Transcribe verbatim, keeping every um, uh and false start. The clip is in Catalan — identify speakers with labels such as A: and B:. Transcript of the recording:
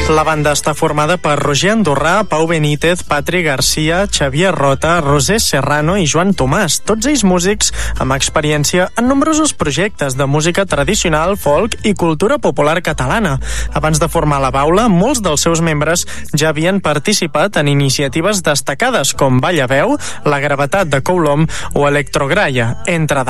A: La banda està formada per Roger Andorrà, Pau Benítez, Patri Garcia, Xavier Rota, Roser Serrano i Joan Tomàs, tots ells músics amb experiència en nombrosos projectes de música tradicional, folk i cultura popular catalana. Abans de formar la Baula, molts dels seus membres ja havien participat en iniciatives destacades com Ballaveu, La Gravetat de Coulomb o Electrograia, entre d'altres.